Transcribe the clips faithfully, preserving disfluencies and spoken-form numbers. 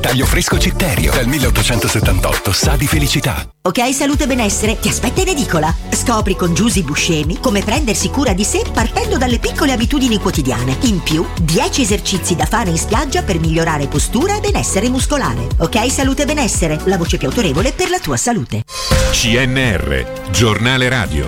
Taglio fresco Citterio. Dal milleottocentosettantotto sa di felicità. Ok Salute Benessere ti aspetta in edicola. Scopri con Giusy Buscemi come prendersi cura di sé partendo dalle piccole abitudini quotidiane. In più, dieci esercizi da fare in spiaggia per migliorare postura e benessere muscolare. Ok Salute Benessere, la voce più autorevole per la tua salute. C N R, Giornale Radio.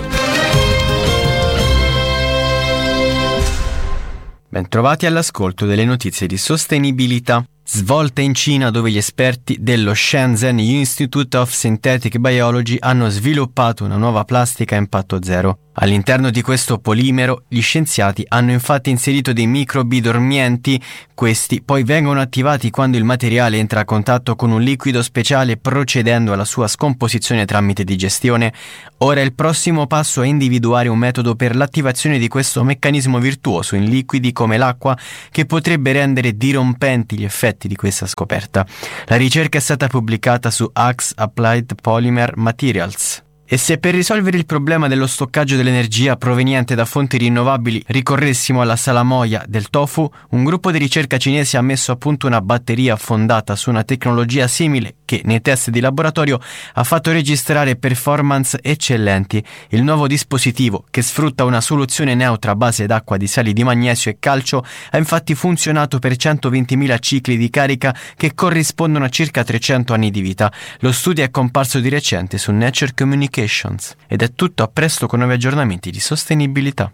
Bentrovati all'ascolto delle notizie di sostenibilità. Svolta in Cina, dove gli esperti dello Shenzhen Institute of Synthetic Biology hanno sviluppato una nuova plastica a impatto zero. All'interno di questo polimero gli scienziati hanno infatti inserito dei microbi dormienti. Questi poi vengono attivati quando il materiale entra a contatto con un liquido speciale, procedendo alla sua scomposizione tramite digestione. Ora il prossimo passo è individuare un metodo per l'attivazione di questo meccanismo virtuoso in liquidi come l'acqua, che potrebbe rendere dirompenti gli effetti di questa scoperta. La ricerca è stata pubblicata su Axe Applied Polymer Materials. E se per risolvere il problema dello stoccaggio dell'energia proveniente da fonti rinnovabili ricorressimo alla salamoia del tofu, un gruppo di ricerca cinese ha messo a punto una batteria fondata su una tecnologia simile che, nei test di laboratorio, ha fatto registrare performance eccellenti. Il nuovo dispositivo, che sfrutta una soluzione neutra a base d'acqua, di sali di magnesio e calcio, ha infatti funzionato per centoventimila cicli di carica, che corrispondono a circa trecento anni di vita. Lo studio è comparso di recente su Nature Communications. Ed è tutto, a presto con nuovi aggiornamenti di sostenibilità.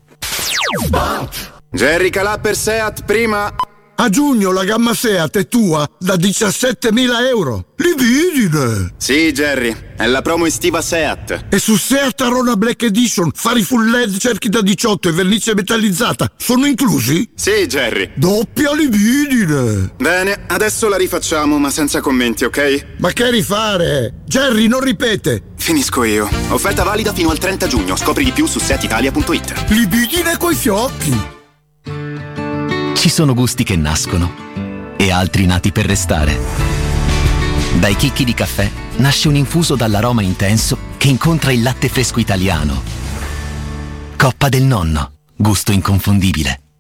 Jerry Calà per Seat prima. A giugno la gamma Seat è tua da diciassettemila euro. Libidine! Sì, Jerry, è la promo estiva Seat. E su Seat Arona Black Edition, fari full L E D, cerchi da diciotto e vernice metallizzata sono inclusi? Sì, Jerry. Doppia libidine! Bene, adesso la rifacciamo, ma senza commenti, ok? Ma che rifare? Jerry, non ripete! Finisco io. Offerta valida fino al trenta giugno. Scopri di più su seat italia punto it. Libidine coi fiocchi! Ci sono gusti che nascono e altri nati per restare. Dai chicchi di caffè nasce un infuso dall'aroma intenso che incontra il latte fresco italiano. Coppa del Nonno, gusto inconfondibile.